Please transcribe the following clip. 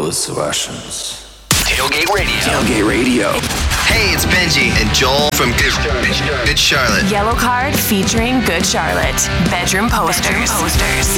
those Russians. Tailgate Radio. Tailgate Radio. Hey, it's Benji and Joel from Good Charlotte. Yellow Card featuring Good Charlotte. Bedroom posters.